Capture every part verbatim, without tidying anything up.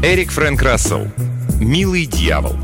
Эрик Фрэнк Рассел. «Милый дьявол».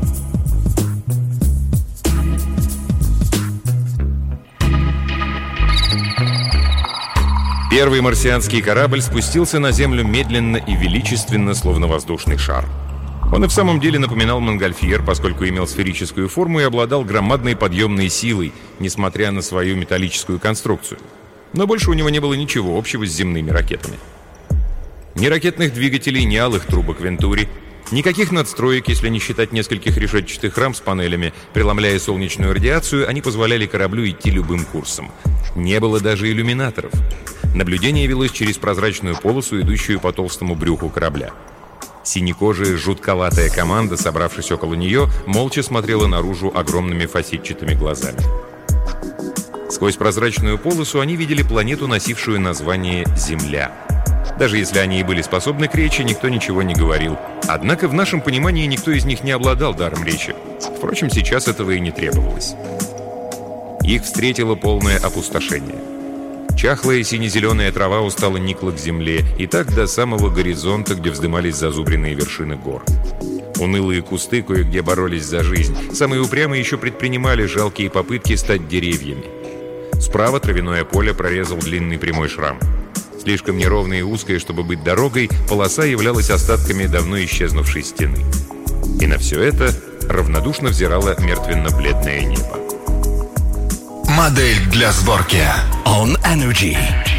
Первый марсианский корабль спустился на Землю медленно и величественно, словно воздушный шар. Он и в самом деле напоминал Монгольфьер, поскольку имел сферическую форму и обладал громадной подъемной силой, несмотря на свою металлическую конструкцию. Но больше у него не было ничего общего с земными ракетами. Ни ракетных двигателей, ни алых трубок Вентури, никаких надстроек, если не считать нескольких решетчатых рам с панелями. Преломляя солнечную радиацию, они позволяли кораблю идти любым курсом. Не было даже иллюминаторов. Наблюдение велось через прозрачную полосу, идущую по толстому брюху корабля. Синекожая, жутковатая команда, собравшись около нее, молча смотрела наружу огромными фасетчатыми глазами. Сквозь прозрачную полосу они видели планету, носившую название «Земля». Даже если они и были способны к речи, никто ничего не говорил. Однако в нашем понимании никто из них не обладал даром речи. Впрочем, сейчас этого и не требовалось. Их встретило полное опустошение. Чахлая сине-зеленая трава устало никла к земле, и так до самого горизонта, где вздымались зазубренные вершины гор. Унылые кусты кое-где боролись за жизнь. Самые упрямые еще предпринимали жалкие попытки стать деревьями. Справа травяное поле прорезал длинный прямой шрам. Слишком неровная и узкая, чтобы быть дорогой, полоса являлась остатками давно исчезнувшей стены. И на все это равнодушно взирало мертвенно-бледное небо. Модель для сборки On Energy.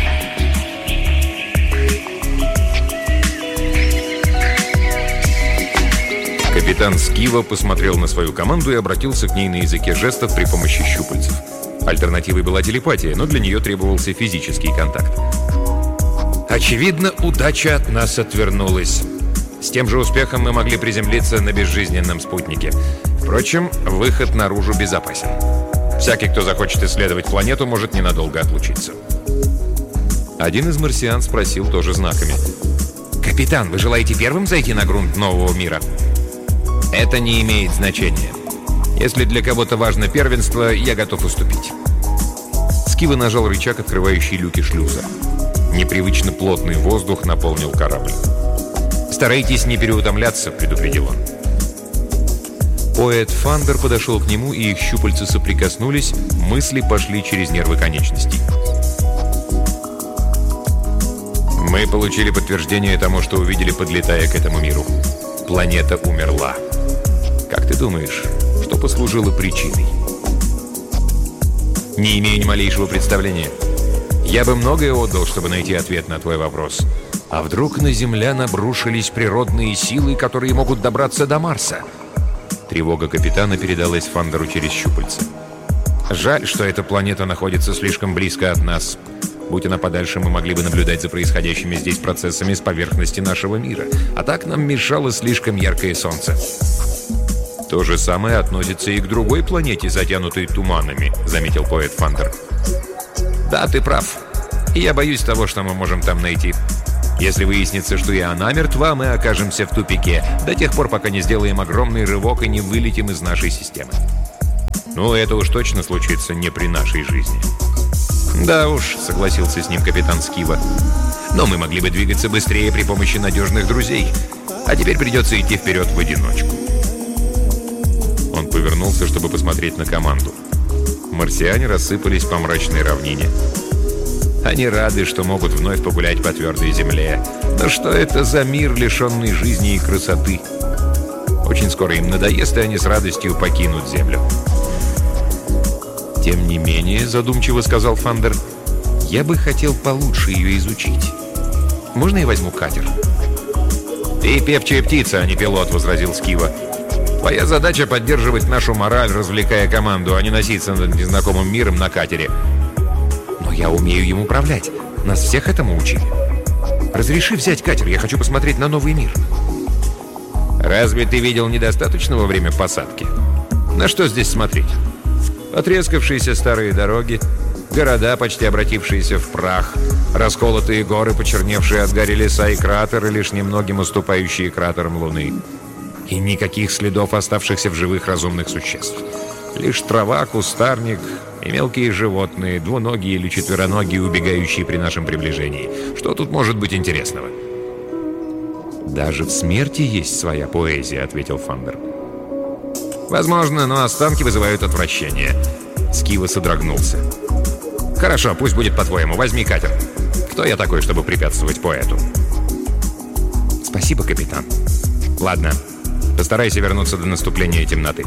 Капитан Скива посмотрел на свою команду и обратился к ней на языке жестов при помощи щупальцев. Альтернативой была телепатия, но для нее требовался физический контакт. Очевидно, удача от нас отвернулась. С тем же успехом мы могли приземлиться на безжизненном спутнике. Впрочем, выход наружу безопасен. Всякий, кто захочет исследовать планету, может ненадолго отлучиться. Один из марсиан спросил тоже знаками. «Капитан, вы желаете первым зайти на грунт нового мира?» «Это не имеет значения. Если для кого-то важно первенство, я готов уступить». Скива нажал рычаг, открывающий люки шлюза. Непривычно плотный воздух наполнил корабль. «Старайтесь не переутомляться», — предупредил он. Поэт Фандер подошел к нему, и их щупальца соприкоснулись, мысли пошли через нервы конечностей. Мы получили подтверждение тому, что увидели, подлетая к этому миру. Планета умерла. Как ты думаешь, что послужило причиной? Не имею ни малейшего представления. Я бы многое отдал, чтобы найти ответ на твой вопрос. А вдруг на землян обрушились природные силы, которые могут добраться до Марса? Тревога капитана передалась Фандеру через щупальца. Жаль, что эта планета находится слишком близко от нас. Будь она подальше, мы могли бы наблюдать за происходящими здесь процессами с поверхности нашего мира. А так нам мешало слишком яркое солнце. То же самое относится и к другой планете, затянутой туманами, заметил поэт Фандер. Да, ты прав. И я боюсь того, что мы можем там найти. Если выяснится, что и она мертва, мы окажемся в тупике. До тех пор, пока не сделаем огромный рывок и не вылетим из нашей системы. Ну, это уж точно случится не при нашей жизни. Да уж, согласился с ним капитан Скива. Но мы могли бы двигаться быстрее при помощи надежных друзей. А теперь придется идти вперед в одиночку. Он повернулся, чтобы посмотреть на команду. Марсиане рассыпались по мрачной равнине. Они рады, что могут вновь погулять по твердой земле. Но что это за мир, лишенный жизни и красоты? Очень скоро им надоест, и они с радостью покинут Землю. Тем не менее, задумчиво сказал Фандер, я бы хотел получше ее изучить. Можно я возьму катер? Ты певчая птица, а не пилот, возразил Скива. Твоя задача поддерживать нашу мораль, развлекая команду, а не носиться над незнакомым миром на катере. Но я умею им управлять. Нас всех этому учили. Разреши взять катер, я хочу посмотреть на новый мир. Разве ты видел недостаточно во время посадки? На что здесь смотреть? Потрескавшиеся старые дороги, города, почти обратившиеся в прах, расколотые горы, почерневшие от гари леса и кратеры, лишь немногим уступающие кратерам Луны. И никаких следов оставшихся в живых разумных существ. Лишь трава, кустарник и мелкие животные, двуногие или четвероногие, убегающие при нашем приближении. Что тут может быть интересного? «Даже в смерти есть своя поэзия», — ответил Фандер. «Возможно, но останки вызывают отвращение». Скива содрогнулся. «Хорошо, пусть будет по-твоему. Возьми катер. Кто я такой, чтобы препятствовать поэту?» «Спасибо, капитан». «Ладно, постарайся вернуться до наступления темноты».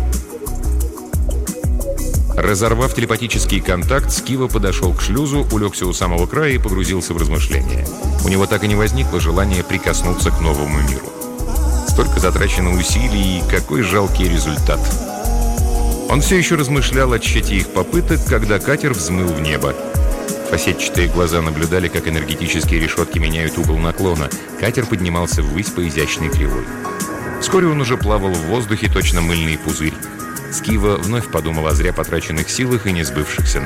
Разорвав телепатический контакт, Скива подошел к шлюзу, улегся у самого края и погрузился в размышления. У него так и не возникло желания прикоснуться к новому миру. Столько затрачено усилий, и какой жалкий результат. Он все еще размышлял о тщете их попыток, когда катер взмыл в небо. Фасетчатые глаза наблюдали, как энергетические решетки меняют угол наклона. Катер поднимался ввысь по изящной кривой. Вскоре он уже плавал в воздухе, точно мыльный пузырь. Скива вновь подумал о зря потраченных силах и несбывшихся